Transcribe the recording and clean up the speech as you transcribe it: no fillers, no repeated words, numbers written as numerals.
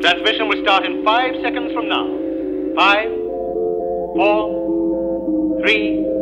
Transmission will start in 5 seconds from now. 5, 4, 3,